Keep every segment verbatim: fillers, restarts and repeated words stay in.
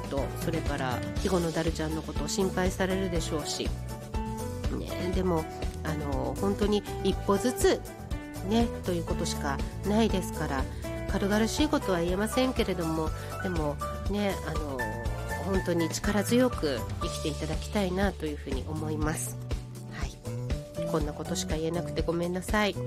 とそれから肥後のダルちゃんのことを心配されるでしょうし、ね、でもあの本当に一歩ずつねということしかないですから、軽々しいことは言えませんけれども、でもねあの本当に力強く生きていただきたいなというふうに思います。はい、こんなことしか言えなくてごめんなさい。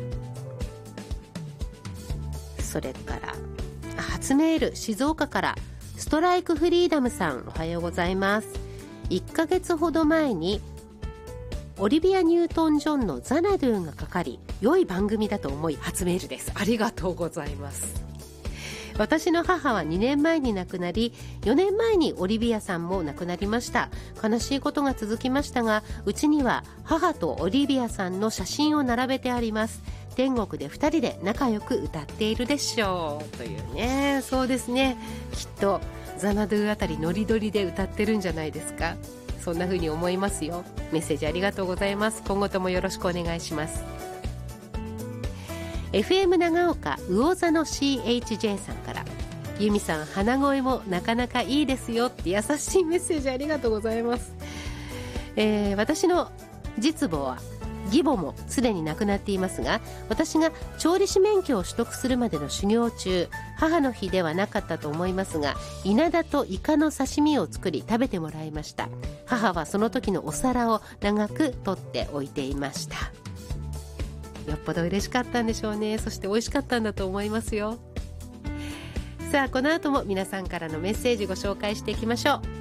それから初メール、静岡からストライクフリーダムさん、おはようございます。いっかげつほど前にオリビア・ニュートン・ジョンのザナドゥがかかり、良い番組だと思い初メールです。ありがとうございます。私の母はにねんまえに亡くなり、よねんまえにオリビアさんも亡くなりました。悲しいことが続きましたが、うちには母とオリビアさんの写真を並べてあります。天国でふたりで仲良く歌っているでしょうというね。そうですね、きっとザナドゥあたりノリノリで歌ってるんじゃないですか。そんな風に思いますよ。メッセージありがとうございます。今後ともよろしくお願いします。 エフエム 長岡魚座の シーエイチジェー さんから、由美さん鼻声もなかなかいいですよって優しいメッセージありがとうございます。えー、私の実母は義母もすでに亡くなっていますが、私が調理師免許を取得するまでの修行中、母の日ではなかったと思いますが、稲田とイカの刺身を作り食べてもらいました。母はその時のお皿を長く取っておいていました。よっぽど嬉しかったんでしょうね。そして美味しかったんだと思いますよ。さあこの後も皆さんからのメッセージご紹介していきましょう。